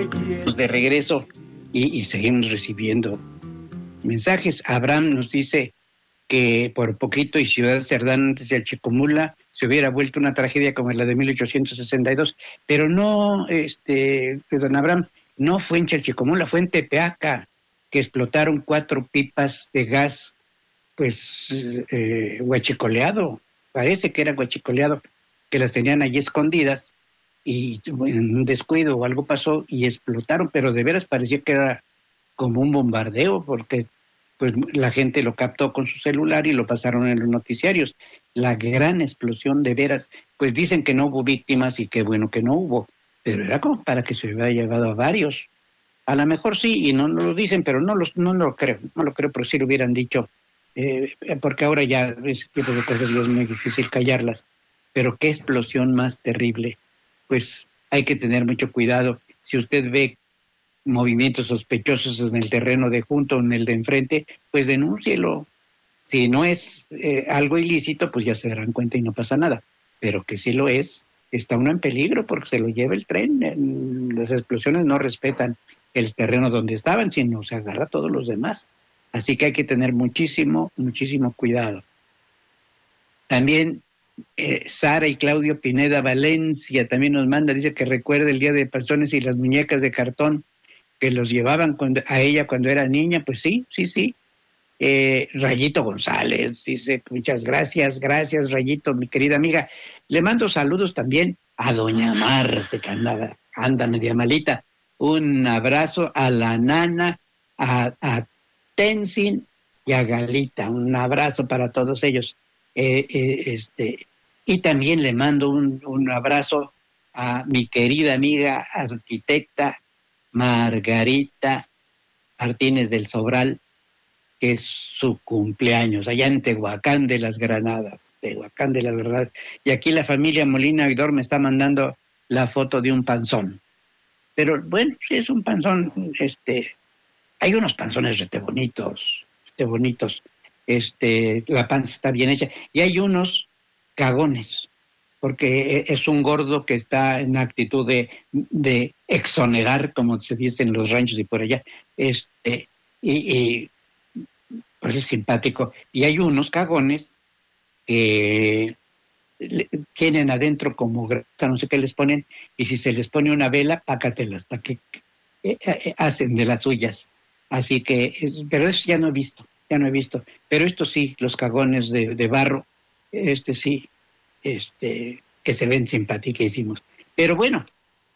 De regreso y seguimos recibiendo mensajes. Abraham nos dice que por poquito y Ciudad Cerdán antes del Chicomula se hubiera vuelto una tragedia como la de 1862, pero no, don Abraham, no fue en Chalchicomula, fue en Tepeaca, que explotaron 4 pipas de gas, pues, huachicoleado, parece que era huachicoleado, que las tenían allí escondidas, y en un descuido o algo pasó y explotaron, pero de veras parecía que era como un bombardeo, porque pues la gente lo captó con su celular y lo pasaron en los noticiarios. La gran explosión de veras, pues dicen que no hubo víctimas y qué bueno que no hubo, pero era como para que se hubiera llevado a varios. A lo mejor sí, y no lo dicen, pero no lo creo, pero sí lo hubieran dicho, porque ahora ya ese tipo de cosas ya es muy difícil callarlas. Pero qué explosión más terrible. Pues hay que tener mucho cuidado. Si usted ve movimientos sospechosos en el terreno de junto o en el de enfrente, pues denúncielo. Si no es algo ilícito, pues ya se darán cuenta y no pasa nada. Pero que sí lo es, está uno en peligro porque se lo lleva el tren. Las explosiones no respetan el terreno donde estaban, sino se agarra a todos los demás. Así que hay que tener muchísimo cuidado. También Sara y Claudio Pineda Valencia también nos manda, dice que recuerda el día de Pasones y las muñecas de cartón que los llevaban a ella cuando era niña. Pues sí. Rayito González dice, muchas gracias Rayito, mi querida amiga. Le mando saludos también a doña Marce, que anda media malita. Un abrazo a la nana, a Tenzin y a Galita. Un abrazo para todos ellos. Y también le mando un abrazo a mi querida amiga arquitecta Margarita Martínez del Sobral, que es su cumpleaños, allá en Tehuacán de las Granadas. Y aquí la familia Molina Aguidor me está mandando la foto de un panzón. Pero bueno, sí es un panzón, hay unos panzones rete bonitos. La panza está bien hecha. Y hay unos cagones, porque es un gordo que está en actitud de exonerar, como se dice en los ranchos y por allá, y pues es simpático. Y hay unos cagones que tienen adentro como grasa, no sé qué les ponen, y si se les pone una vela, pácatelas, para que hacen de las suyas. Así que, pero eso ya no he visto. Pero esto sí, los cagones de barro, sí, que se ven simpaticísimos. Pero bueno,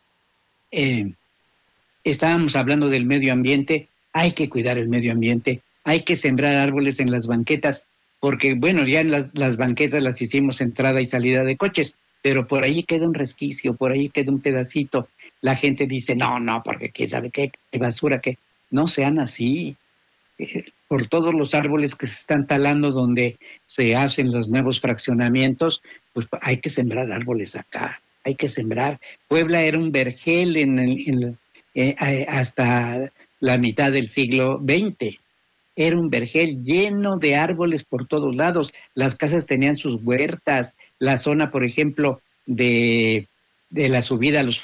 estábamos hablando del medio ambiente. Hay que cuidar el medio ambiente, hay que sembrar árboles en las banquetas, porque bueno, ya en las banquetas las hicimos entrada y salida de coches, pero por ahí queda un resquicio, por ahí queda un pedacito. La gente dice, no, porque quién sabe qué basura, que no sean así. Por todos los árboles que se están talando donde se hacen los nuevos fraccionamientos, pues hay que sembrar árboles acá, hay que sembrar. Puebla era un vergel hasta la mitad del siglo XX. Era un vergel lleno de árboles por todos lados. Las casas tenían sus huertas. La zona, por ejemplo, de la subida a los